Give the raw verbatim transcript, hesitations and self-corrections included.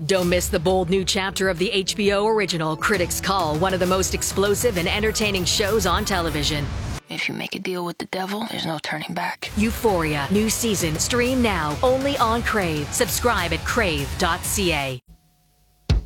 Don't miss the bold new chapter of the H B O original Critics Call, one of the most explosive and entertaining shows on television. If you make a deal with the devil, there's no turning back. Euphoria, new season, stream now, only on Crave. Subscribe at crave dot c a.